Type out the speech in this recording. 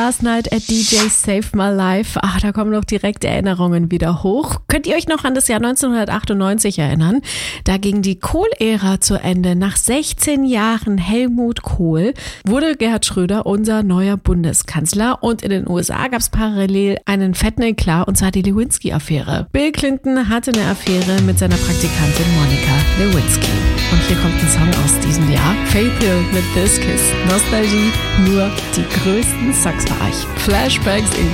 Last Night at DJ Save My Life. Ach, da kommen doch direkt Erinnerungen wieder hoch. Könnt ihr euch noch an das Jahr 1998 erinnern? Da ging die Kohl-Ära zu Ende. Nach 16 Jahren Helmut Kohl wurde Gerhard Schröder unser neuer Bundeskanzler. Und in den USA gab es parallel einen fetten Eklat, und zwar die Lewinsky-Affäre. Bill Clinton hatte eine Affäre mit seiner Praktikantin Monica Lewinsky. Und hier kommt ein Song aus diesem Jahr. Faith Hill mit This Kiss. Nostalgie, nur die größten Songs für euch. Flashbacks in